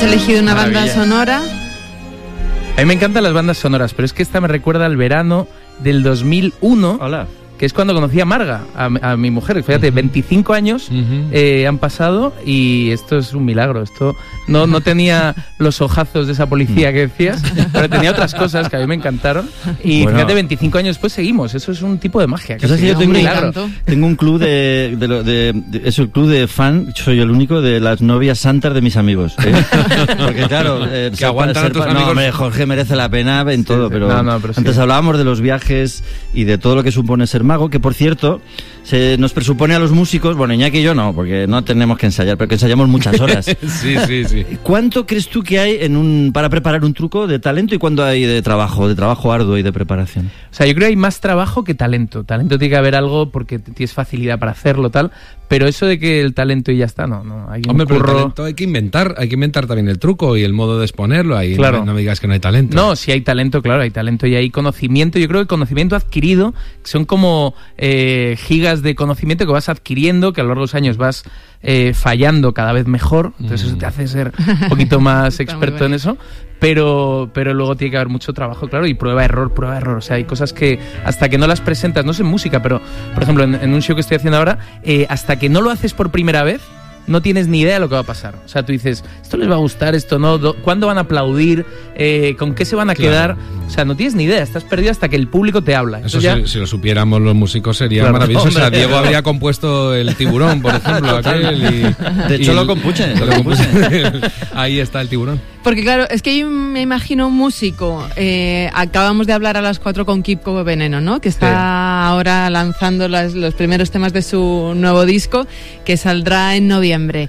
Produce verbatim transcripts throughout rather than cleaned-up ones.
elegido una Maravilla. banda sonora. A mí me encantan las bandas sonoras, pero es que esta me recuerda al verano del dos mil uno. Hola. Que es cuando conocí a Marga, a, a mi mujer. Fíjate, uh-huh. veinticinco años uh-huh. eh, han pasado y esto es un milagro. Esto no, no tenía los ojazos de esa policía que decías, pero tenía otras cosas que a mí me encantaron. Y bueno, fíjate, veinticinco años después seguimos. Eso es un tipo de magia. Que yo tengo, un milagro. tengo un club de, de, de, de, de... Es el club de fan, soy el único, de las novias santas de mis amigos. ¿eh? Porque claro... Eh, que aguantan a tus amigos. No, hombre, Jorge merece la pena en sí, todo, sí. pero, no, no, pero antes sí. hablábamos de los viajes y de todo lo que supone ser mago, que por cierto se nos presupone a los músicos, bueno, Iñaki y yo no, porque no tenemos que ensayar, pero que ensayamos muchas horas. sí, sí, sí. ¿Cuánto crees tú que hay en un para preparar un truco de talento y cuánto hay de trabajo, de trabajo arduo y de preparación? O sea, yo creo que hay más trabajo que talento. Talento tiene que haber algo porque tienes facilidad para hacerlo, tal, pero eso de que el talento y ya está, no, no. Hay un Hombre, curro... pero el talento hay que inventar, hay que inventar también el truco y el modo de exponerlo. Ahí claro. no, no me digas que no hay talento. No, sí hay talento, claro, hay talento y hay conocimiento. Yo creo que conocimiento adquirido son como eh, gigas de conocimiento que vas adquiriendo, que a lo largo de los años vas eh, fallando cada vez mejor, entonces mm. eso te hace ser un poquito más experto en eso, pero, pero luego tiene que haber mucho trabajo, claro, y prueba, error, prueba, error. O sea, hay cosas que hasta que no las presentas, no sé en música, pero por ejemplo en, en un show que estoy haciendo ahora, eh, hasta que no lo haces por primera vez, no tienes ni idea de lo que va a pasar. O sea, tú dices, esto les va a gustar, esto no, do, ¿cuándo van a aplaudir? Eh, ¿Con qué se van a claro. quedar? O sea, no tienes ni idea, estás perdido hasta que el público te habla. Eso ya... si, si lo supiéramos los músicos sería claro, maravilloso. Hombre, o sea, Diego habría compuesto el Tiburón, por ejemplo, aquel y, de hecho y lo compuse, lo compuse. Ahí está el Tiburón. Porque claro, es que yo me imagino un músico, eh, acabamos de hablar a las cuatro con Kiko Veneno, ¿no? Que está sí. ahora lanzando las, los primeros temas de su nuevo disco, que saldrá en noviembre.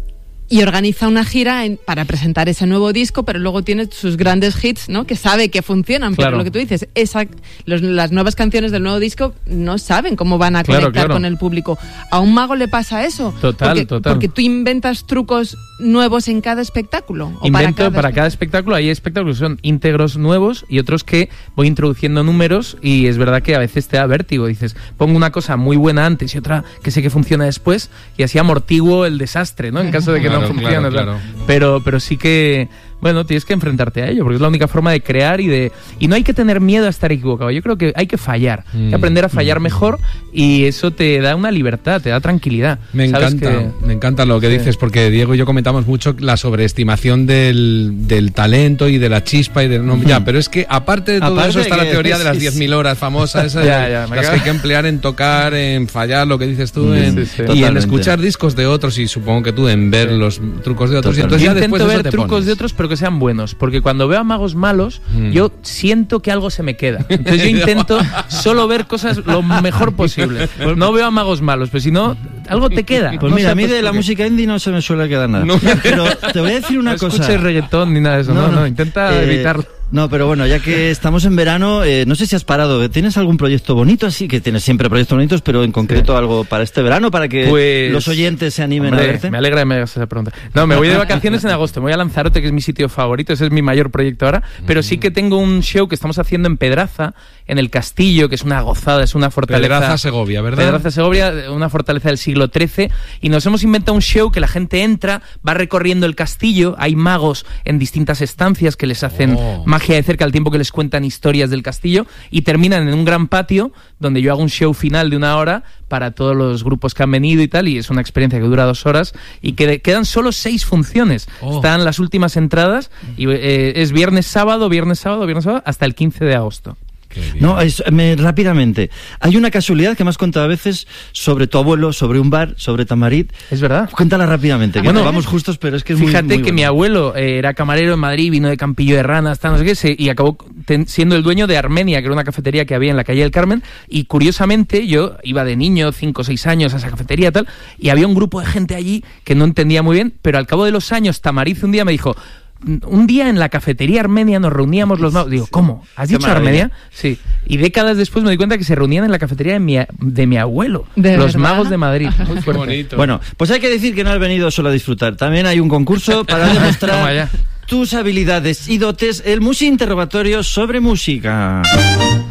Y organiza una gira en, para presentar ese nuevo disco, pero luego tiene sus grandes hits, ¿no? Que sabe que funcionan, claro. pero lo que tú dices, esa, los, las nuevas canciones del nuevo disco no saben cómo van a claro, conectar claro. con el público. ¿A un mago le pasa eso? Total, porque, total. Porque tú inventas trucos nuevos en cada espectáculo. ¿O Invento para cada, para cada espectáculo. Hay espectáculos que son íntegros nuevos y otros que voy introduciendo números y es verdad que a veces te da vértigo. Dices, pongo una cosa muy buena antes y otra que sé que funciona después y así amortiguo el desastre, ¿no? En caso de que claro, no funcione. Claro, claro. Pero, pero sí que... Bueno, tienes que enfrentarte a ello, porque es la única forma de crear y de... Y no hay que tener miedo a estar equivocado. Yo creo que hay que fallar. Mm. Hay que aprender a fallar mm. mejor y eso te da una libertad, te da tranquilidad. Me ¿Sabes encanta, que... me encanta lo que sí. dices, porque Diego y yo comentamos mucho la sobreestimación del, del talento y de la chispa y de... No, mm. Ya, pero es que aparte de todo aparte eso está que, la teoría de las diez mil horas famosa, esa ya, ya, las que hay que emplear en tocar, en fallar, lo que dices tú, mm, en, sí, sí, y totalmente. en escuchar discos de otros y supongo que tú en ver sí. los trucos de otros. Y entonces yo ya intento después ver eso te trucos pones. de otros, pero que sean buenos, porque cuando veo a magos malos, mm. yo siento que algo se me queda. Entonces yo intento solo ver cosas lo mejor posible. No veo a magos malos, pero si no, algo te queda. Pues no mira, a mí pues de la porque... música indie no se me suele quedar nada. No. Pero te voy a decir una no cosa. No escuches reggaetón ni nada de eso, no, no, no, no. intenta eh, evitarlo. No, pero bueno, ya que estamos en verano, eh, no sé si has parado. ¿Tienes algún proyecto bonito así? Que tienes siempre proyectos bonitos, pero en concreto sí. algo para este verano, para que pues, los oyentes se animen hombre, a verte. Me alegra que me hagas esa pregunta. No, me voy de vacaciones en agosto. Me voy a Lanzarote, que es mi sitio favorito. Ese es mi mayor proyecto ahora. Pero sí que tengo un show que estamos haciendo en Pedraza, en el Castillo, que es una gozada, es una fortaleza. Pedraza, Segovia, ¿verdad? Pedraza, Segovia, una fortaleza del siglo trece. Y nos hemos inventado un show que la gente entra, va recorriendo el castillo. Hay magos en distintas estancias que les hacen oh. magia de cerca al tiempo que les cuentan historias del castillo y terminan en un gran patio donde yo hago un show final de una hora para todos los grupos que han venido y tal, y es una experiencia que dura dos horas y que quedan solo seis funciones. Oh. Están las últimas entradas y eh, es viernes, sábado, viernes, sábado, viernes, sábado hasta el quince de agosto. No, es, me, rápidamente. Hay una casualidad que me has contado a veces sobre tu abuelo, sobre un bar, sobre Tamarit. Es verdad. Cuéntala rápidamente, que bueno, vamos justos, pero es que es fíjate muy, muy que bueno. Mi abuelo eh, era camarero en Madrid, vino de Campillo de Ranas, tal, no sé qué, se, y acabó ten, siendo el dueño de Armenia, que era una cafetería que había en la calle del Carmen, y curiosamente yo iba de niño, cinco o seis años, a esa cafetería tal, y había un grupo de gente allí que no entendía muy bien, pero al cabo de los años Tamarit un día me dijo... Un día en la cafetería armenia nos reuníamos los magos. Digo, ¿cómo? ¿Has dicho Armenia? Sí. Y décadas después me di cuenta que se reunían en la cafetería de mi, de mi abuelo. ¿De los verdad? magos de Madrid. Muy fuerte. Bonito. Bueno, pues hay que decir que no has venido solo a disfrutar. También hay un concurso para demostrar tus habilidades y dotes. El Musi Interrogatorio sobre música.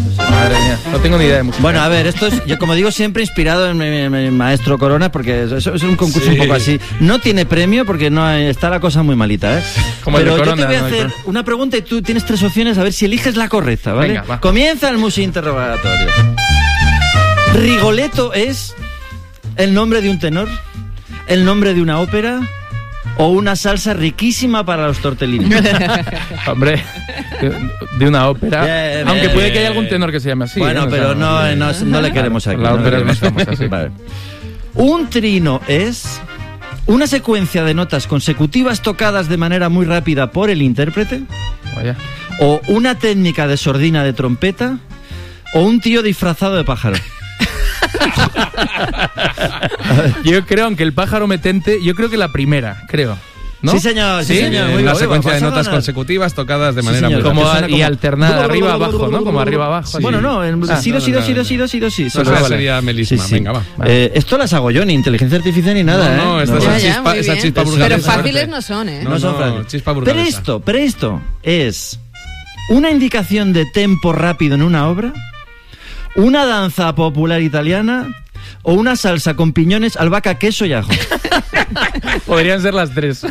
Madre mía, no tengo ni idea de música. Bueno, a ver, esto es, yo como digo, siempre inspirado en mi, mi, mi maestro Corona, porque eso, eso es un concurso sí. un poco así. No tiene premio porque no hay, está la cosa muy malita, ¿eh? Como Pero el de Corona, yo te voy a no hacer una pregunta y tú tienes tres opciones a ver si eliges la correcta, ¿vale? Venga, va. Comienza el Musi interrogatorio. ¿Rigoletto es el nombre de un tenor? ¿El nombre de una ópera? ¿O una salsa riquísima para los tortellini? Hombre, de, de una ópera. Bien, aunque bien, puede que haya bien. algún tenor que se llame así. Bueno, ¿eh? pero no, no, no le queremos aquí. La no ópera le es más queremos. famosa, sí. Vale. Un trino es una secuencia de notas consecutivas tocadas de manera muy rápida por el intérprete. Vaya. O una técnica de sordina de trompeta. O un tío disfrazado de pájaro. Yo creo, aunque el pájaro metente, yo creo que la primera, creo. ¿no? Sí, señor, sí, ¿Sí? señor. Eh, Muy una bien, secuencia de vas a notas ganar. consecutivas tocadas de Sí, manera señor. muy Como, rápida. y como- alternada, arriba abajo, ¿no? Como arriba abajo. Bueno, así. no, en Ah, sí, no, sí, no, sí, no, sí, sí, sí, sí, sí. No, Vale. esa sería melisma. Sí, sí. Venga, va. Eh, esto las hago yo, ni inteligencia artificial ni nada, No, no, ¿eh? esta No. es Ya, esa ya, chispa, muy esa bien. chispa Pero burgalesa. Pero fáciles no son, ¿eh? No, No son no, frágiles. chispa burgalesa. Presto, presto es una indicación de tempo rápido en una obra, una danza popular italiana o una salsa con piñones, albahaca, queso y ajo. Podrían ser las tres.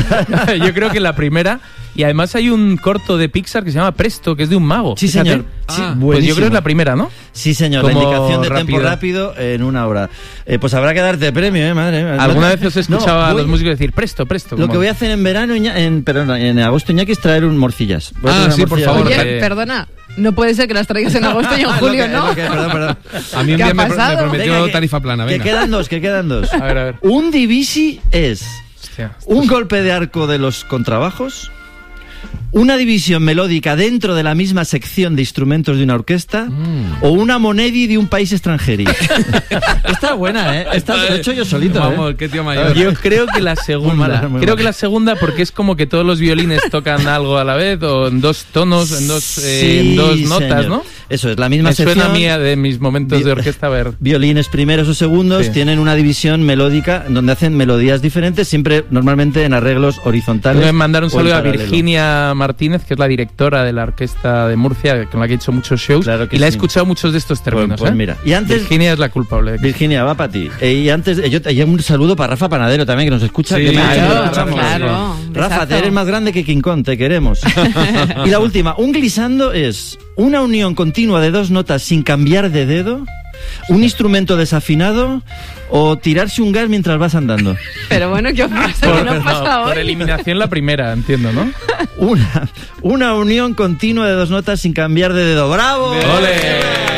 Yo creo que la primera. Y además hay un corto de Pixar que se llama Presto, que es de un mago. Sí, Fíjate. señor. Ah, Sí, Pues yo buenísimo. creo que es la primera, ¿no? Sí, señor, Como la indicación de rápido. tempo rápido en una obra. Eh, pues habrá que darte premio, ¿eh? Madre mía. Alguna vez os he escuchado No, a voy- los músicos decir Presto, Presto. Lo como- que voy a hacer en verano, Iña- en, perdón, en agosto, Iñaki, es traer un morcillas. Voy a Ah, traer una sí, por morcilla. favor. Oye, eh. perdona, no puede ser que las traigas en agosto y en Ah, es lo julio, que- ¿no? es lo que- perdón, perdón. A mí un ¿Qué día ha me, pro- me pasado? prometió Venga, que- tarifa plana, Que venga. quedan dos, que quedan dos. A ver, a ver. Un divisi es Hostia. un golpe de arco de los contrabajos, una división melódica dentro de la misma sección de instrumentos de una orquesta Mm. o una monedi de un país extranjero. Está buena, ¿eh? Esta lo he hecho yo solito, Vamos, ¿eh? qué tío mayor. Yo creo que la segunda. Muy mala, muy creo mala. que la segunda porque es como que todos los violines tocan algo a la vez o en dos tonos, en dos, eh, Sí, en dos notas, señor. ¿no? Eso es, la misma Me sección. suena a mí a de mis momentos Vi- de orquesta a ver. Violines primeros o segundos Sí. tienen una división melódica donde hacen melodías diferentes, siempre normalmente en arreglos horizontales. Tengo que mandar un o en saludo a paralelo. Virginia Martínez, que es la directora de la orquesta de Murcia, con la que he hecho muchos shows. Claro que y la he sí. escuchado muchos de estos términos. Pues- pues ¿eh? mira, y antes- Virginia es la culpable. Virginia, va para ti. Eh, y antes, eh, yo te- y un saludo para Rafa Panadero también, que nos escucha. Sí, que me ha dicho que claro, lo escuchamos. claro. Rafa, Besazo. te eres más grande que King Kong, te queremos. Y la última, un glissando es una unión continua de dos notas sin cambiar de dedo, un instrumento desafinado o tirarse un gas mientras vas andando. Pero bueno, ¿qué os pasa? ¿Qué Por, nos no, pasa por hoy? eliminación la primera, entiendo, ¿no? Una, una unión continua de dos notas sin cambiar de dedo. ¡Bravo! ¡Ole!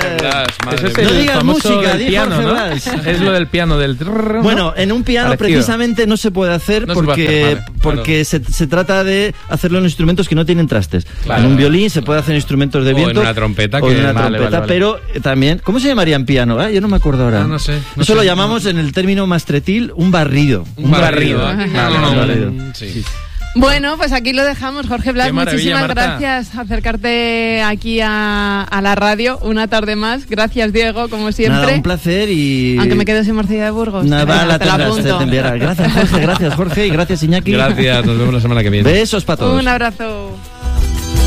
Eso es No el digas famoso música, del di piano, Jorge ¿no? Valls. Es lo del piano, del... trrr, ¿no? Bueno, en un piano Parecido. precisamente no se puede hacer No se puede porque, hacer, vale, porque se, se trata de hacerlo en instrumentos que no tienen trastes. Claro. En un violín se puede hacer en instrumentos de O en viento. una trompeta o en que- una vale, trompeta, vale, vale. pero eh, también... ¿Cómo se llamaría en piano? Ah, yo no me acuerdo ahora. Ah, no sé, no Eso sé. lo llamamos en el término mastretil un barrido. Un barrido. barrido. ¿eh? Vale, No, no, vale. no, sí. Bueno, pues aquí lo dejamos. Jorge Blas, Qué maravilla, muchísimas Marta. gracias por acercarte aquí a, a la radio una tarde más. Gracias, Diego, como siempre. Nada, un placer y... Aunque me quedo sin morcilla de Burgos. Nada, Venga, la te la tendrás, apunto. te enviará. Gracias, Jorge, gracias, Jorge, y gracias, Iñaki. Gracias, nos vemos la semana que viene. Besos para todos. Un abrazo.